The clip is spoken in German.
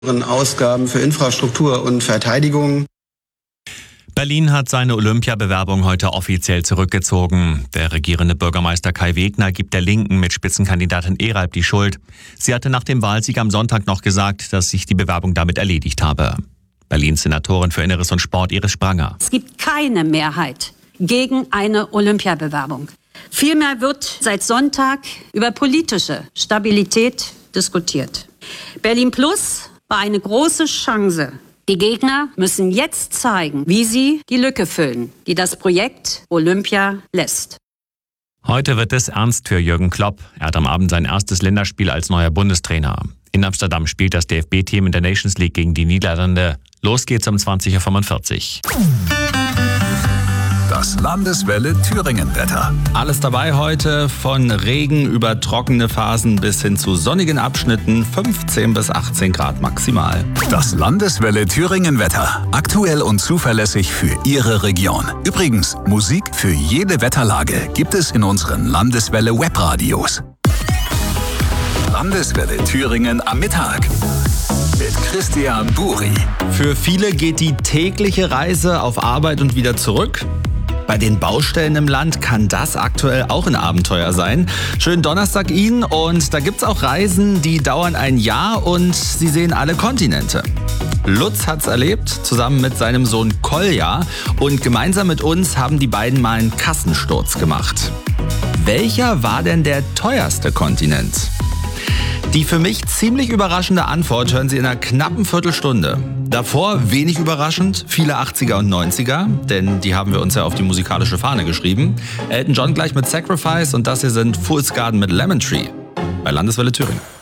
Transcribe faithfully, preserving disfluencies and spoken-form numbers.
Ausgaben für Infrastruktur und Verteidigung. Berlin hat seine Olympiabewerbung heute offiziell zurückgezogen. Der regierende Bürgermeister Kai Wegner gibt der Linken mit Spitzenkandidatin Eralb die Schuld. Sie hatte nach dem Wahlsieg am Sonntag noch gesagt, dass sich die Bewerbung damit erledigt habe. Berlins Senatorin für Inneres und Sport Iris Spranger. Es gibt keine Mehrheit gegen eine Olympiabewerbung. Vielmehr wird seit Sonntag über politische Stabilität diskutiert. Berlin Plus war eine große Chance. Die Gegner müssen jetzt zeigen, wie sie die Lücke füllen, die das Projekt Olympia lässt. Heute wird es ernst für Jürgen Klopp. Er hat am Abend sein erstes Länderspiel als neuer Bundestrainer. In Amsterdam spielt das D F B-Team in der Nations League gegen die Niederlande. Los geht's um zwanzig Uhr fünfundvierzig. Das Landeswelle Thüringen-Wetter. Alles dabei heute, von Regen über trockene Phasen bis hin zu sonnigen Abschnitten, fünfzehn bis achtzehn Grad maximal. Das Landeswelle Thüringen-Wetter. Aktuell und zuverlässig für Ihre Region. Übrigens, Musik für jede Wetterlage gibt es in unseren Landeswelle Webradios. Landeswelle Thüringen am Mittag. Mit Christian Buri. Für viele geht die tägliche Reise auf Arbeit und wieder zurück. Bei den Baustellen im Land kann das aktuell auch ein Abenteuer sein. Schönen Donnerstag Ihnen, und da gibt's auch Reisen, die dauern ein Jahr und Sie sehen alle Kontinente. Lutz hat's erlebt, zusammen mit seinem Sohn Kolja, und gemeinsam mit uns haben die beiden mal einen Kassensturz gemacht. Welcher war denn der teuerste Kontinent? Die für mich ziemlich überraschende Antwort hören Sie in einer knappen Viertelstunde. Davor, wenig überraschend, viele achtziger und neunziger, denn die haben wir uns ja auf die musikalische Fahne geschrieben. Elton John gleich mit Sacrifice, und das hier sind Fool's Garden mit Lemon Tree bei Landeswelle Thüringen.